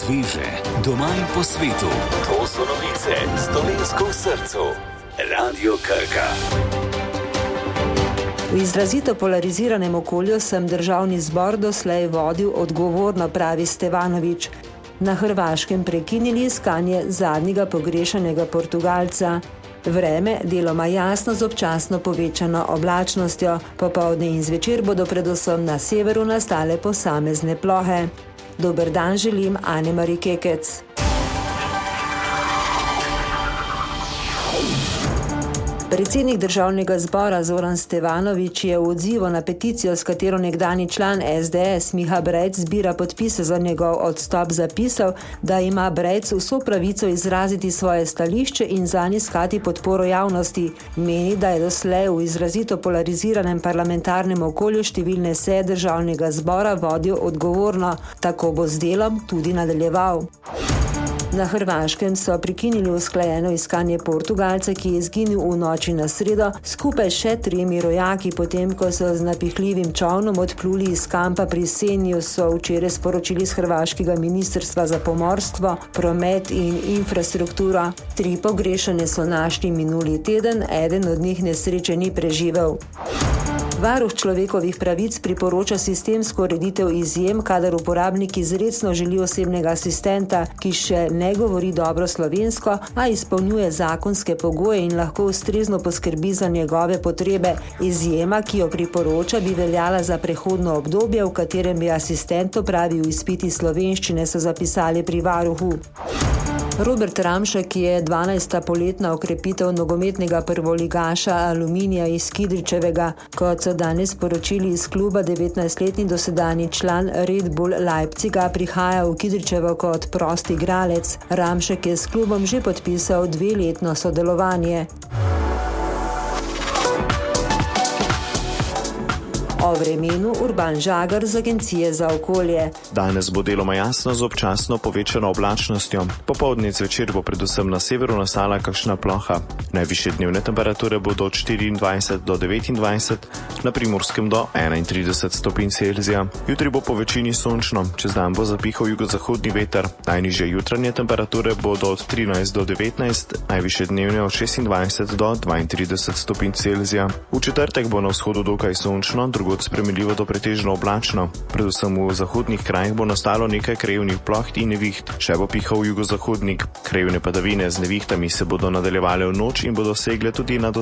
sveže, doma in po svetu. To so novice s Dolenjsko v srcu. Radio Krka. V izrazito polariziranem okolju sem državni zbor doslej vodil odgovorno, pravi Stevanović. Na Hrvaškem prekinili iskanje zadnjega pogrešanega Portugalca. Vreme deloma jasno z občasno povečano oblačnostjo. Popoldne in zvečer bodo predvsem na severu nastale posamezne plohe. Dober dan želim, Ane-Mari Kekec. Predsednik državnega zbora Zoran Stevanović je v odzivu na peticijo, s katero nekdanji član SDS Miha Brejc zbira podpise za njegov odstop, zapisal, da ima Brejc vso pravico izraziti svoje stališče in zanj iskati podporo javnosti. Meni, da je doslej v izrazito polariziranem parlamentarnem okolju številne seje državnega zbora vodil odgovorno. Tako bo z delom tudi nadaljeval. Na Hrvaškem so prekinili usklajeno iskanje Portugalca, ki je izginil v noči na sredo, skupaj še 3 rojaki, potem ko so z napihljivim čolnom odpluli iz kampa pri Senju, so včeraj sporočili z hrvaškega ministrstva za pomorstvo, promet in infrastrukturo. 3 pogrešane so našli minuli teden, eden od njih nesreče ni preživel. Varuh človekovih pravic priporoča sistemsko ureditev izjem, kadar uporabnik izrecno želi osebnega asistenta, ki še ne govori dobro slovensko, a izpolnjuje zakonske pogoje in lahko ustrezno poskrbi za njegove potrebe. Izjema, ki jo priporoča, bi veljala za prehodno obdobje, v katerem bi asistent opravil izpit iz slovenščine, so zapisali pri varuhu. Robert Ramšek je 12. poletna okrepitev nogometnega prvoligaša Aluminija iz Kidričevega. Kot so danes poročili iz kluba, 19-letni dosedanji član Red Bull Leipziga prihaja v Kidričevo kot prosti igralec. Ramšek je s klubom že podpisal 2-letno sodelovanje. O vremenu Urban Žagar z Agencije za okolje. Danes bo deloma jasno z občasno povečano oblačnostjo. Popoldne zvečer bo predvsem na severu nastala kakšna ploha. Najvišje dnevne temperature bodo od 24 do 29, na Primorskem do 31 stopinj Celzija. Jutri bo po večini sončno, čez dan bo zapihal jugozahodni veter. Najnižje jutranje temperature bodo od 13 do 19, najvišje dnevne od 26 do 32 stopinj Celzija. V četrtek bo na vzhodu dokaj sončno, drugod spremenljivo do pretežno oblačno. Predvsem v zahodnih krajih bo nastalo nekaj krajevnih ploh in neviht. Še bo pihal jugozahodnik. Krajevne padavine z nevihtami se bodo nadaljevale v noč in bodo segle tudi na do